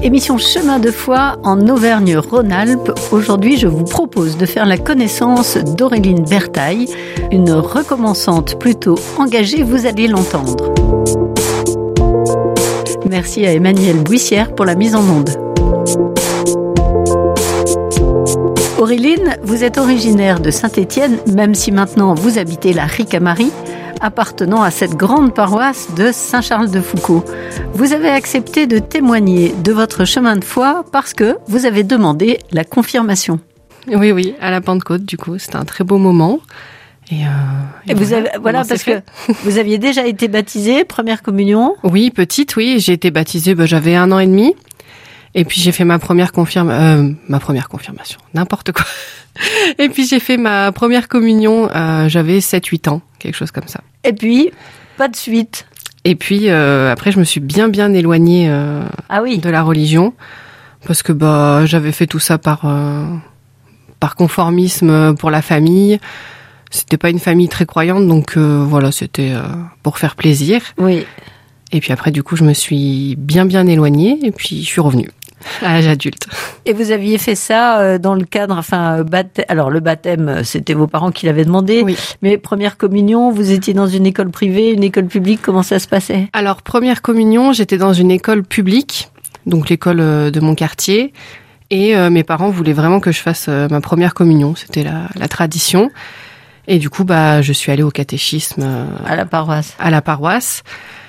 Émission Chemin de foi en Auvergne-Rhône-Alpes. Aujourd'hui, je vous propose de faire la connaissance d'Auréline Bertaille, une recommençante plutôt engagée, vous allez l'entendre. Merci à Emmanuel Buissière pour la mise en onde. Auréline, vous êtes originaire de Saint-Étienne, même si maintenant vous habitez la Ricamarie, appartenant à cette grande paroisse de Saint-Charles-de-Foucault. Vous avez accepté de témoigner de votre chemin de foi parce que vous avez demandé la confirmation. Oui, à la Pentecôte, du coup, c'était un très beau moment. Et vous avez, voilà, parce que vous aviez déjà été baptisée, première communion. Oui, petite, oui, j'ai été baptisée, j'avais 1 an et demi. Et puis j'ai fait ma première confirmation, n'importe quoi. Et puis j'ai fait ma première communion, j'avais 7-8 ans, quelque chose comme ça. Et puis, pas de suite. Et puis après je me suis bien éloignée de la religion, parce que j'avais fait tout ça par conformisme pour la famille. C'était pas une famille très croyante, donc voilà, c'était pour faire plaisir. Oui. Et puis après, du coup, je me suis bien éloignée, et puis je suis revenue à l'âge adulte. Et vous aviez fait ça dans le cadre, alors le baptême, c'était vos parents qui l'avaient demandé. Oui. Mais première communion, vous étiez dans une école privée, une école publique, comment ça se passait? Alors, première communion, j'étais dans une école publique, donc l'école de mon quartier. Et mes parents voulaient vraiment que je fasse ma première communion, c'était la tradition. Et du coup, je suis allée au catéchisme. À la paroisse. À la paroisse.